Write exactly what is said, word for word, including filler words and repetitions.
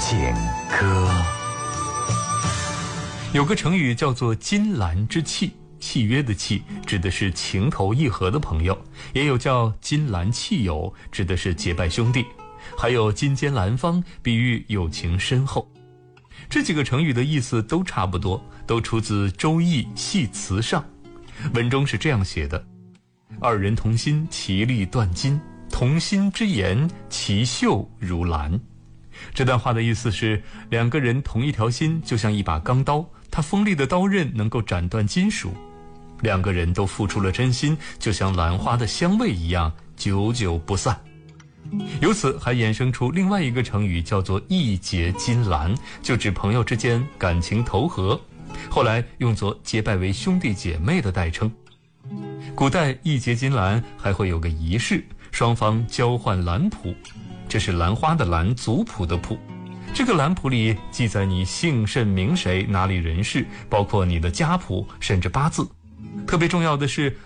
简歌。 有个成语叫做金兰之契，契约的契指的是情投意合的朋友，也有叫金兰契友，指的是结拜兄弟，还有金坚兰芳，比喻友情深厚。这几个成语的意思都差不多，都出自《周易·系辞上》。文中是这样写的：二人同心，其利断金，同心之言，其秀如兰。这段话的意思是，两个人同一条心，就像一把钢刀，它锋利的刀刃能够斩断金属。两个人都付出了真心，就像兰花的香味一样，久久不散。由此还衍生出另外一个成语，叫做义结金兰，就指朋友之间感情投合，后来用作结拜为兄弟姐妹的代称。古代义结金兰还会有个仪式，双方交换兰谱，这是兰花的兰，族谱的谱。这个兰谱里记载你姓甚名谁，哪里人士，包括你的家谱，甚至八字。特别重要的是，